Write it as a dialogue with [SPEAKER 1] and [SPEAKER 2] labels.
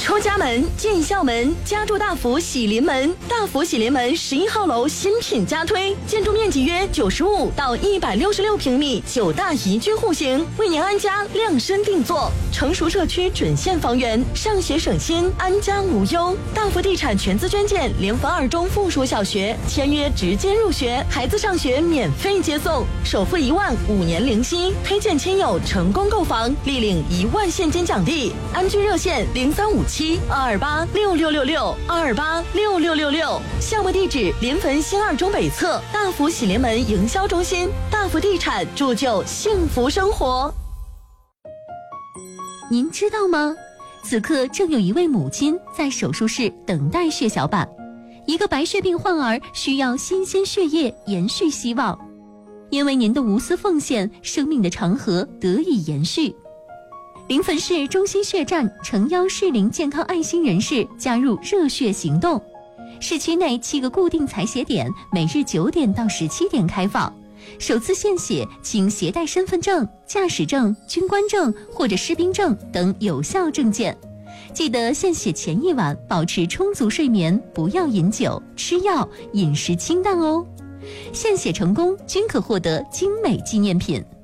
[SPEAKER 1] 出家门、进校门，家住大福喜临门。大福喜临门11号楼新品加推，建筑面积约95到166平米，9大宜居户型，为您安家量身定做。成熟社区准现房源，上学省心，安家无忧。大福地产全资捐建联防2中附属小学，签约直接入学，孩子上学免费接送，首付1万，5年零息。推荐亲友成功购房，立领1万现金奖励。安居热线0357-228-6666，228-6666。项目地址：临汾新2中北侧大福喜临门营销中心。大福地产铸就幸福生活。
[SPEAKER 2] 您知道吗？此刻正有一位母亲在手术室等待血小板，一个白血病患儿需要新鲜血液延续希望。因为您的无私奉献，生命的长河得以延续。临汾市中心血站诚邀适龄健康爱心人士加入热血行动。市区内7个固定采血点，每日9点到17点开放。首次献血请携带身份证、驾驶证、军官证或者士兵证等有效证件。记得献血前1晚保持充足睡眠，不要饮酒、吃药，饮食清淡哦。献血成功均可获得精美纪念品。